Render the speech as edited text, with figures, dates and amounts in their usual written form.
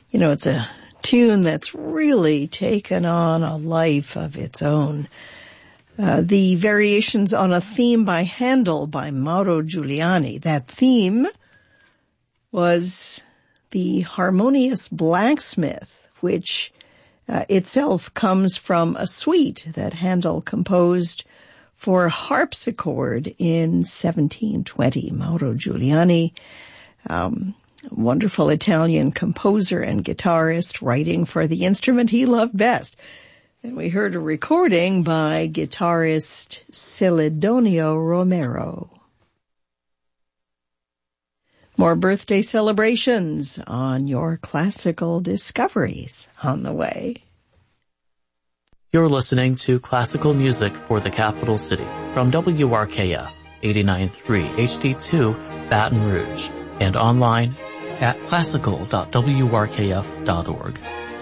You know, it's a tune that's really taken on a life of its own. The variations on a theme by Handel by Mauro Giuliani. That theme was the Harmonious Blacksmith, which itself comes from a suite that Handel composed for harpsichord in 1720. Mauro Giuliani, wonderful Italian composer and guitarist, writing for the instrument he loved best. And we heard a recording by guitarist Celedonio Romero. More birthday celebrations on your classical discoveries on the way. You're listening to Classical Music for the Capital City from WRKF 89.3 HD2 Baton Rouge and online at classical.wrkf.org.